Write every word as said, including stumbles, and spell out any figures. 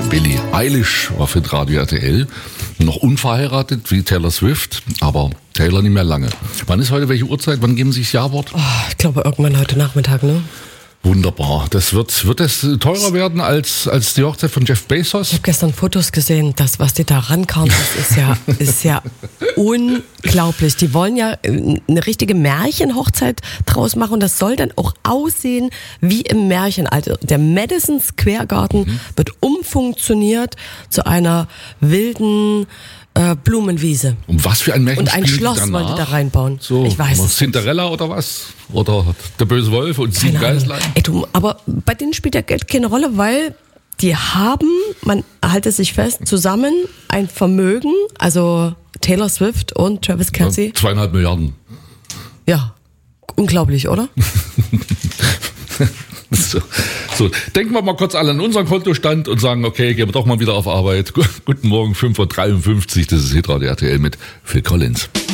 Billie Eilish war für Radio R T L. Noch unverheiratet wie Taylor Swift, aber Taylor nicht mehr lange. Wann ist heute welche Uhrzeit? Wann geben Sie das Jawort? Oh, ich glaube irgendwann heute Nachmittag, ne? Wunderbar. Das wird, wird das teurer werden als, als die Hochzeit von Jeff Bezos? Ich habe gestern Fotos gesehen, das, was die da rankamen, das ist ja, ist ja unglaublich. Die wollen ja eine richtige Märchenhochzeit draus machen und das soll dann auch aussehen wie im Märchen. Also der Madison Square Garden mhm. wird umfunktioniert zu einer wilden äh, Blumenwiese. Um was für ein Märchen? Und ein Schloss wollen die da reinbauen. So, ich weiß es Cinderella nicht. Oder was? Oder der böse Wolf und sieben Geißlein? Ey, du, aber bei denen spielt ja Geld keine Rolle, weil die haben, man halte sich fest, zusammen ein Vermögen, also Taylor Swift und Travis Kelce. Ja, zweieinhalb Milliarden. Ja, unglaublich, oder? So, so, denken wir mal kurz alle an unseren Kontostand und sagen, okay, gehen wir doch mal wieder auf Arbeit. Guten Morgen, fünf Uhr dreiundfünfzig, das ist Hitradio R T L mit Phil Collins.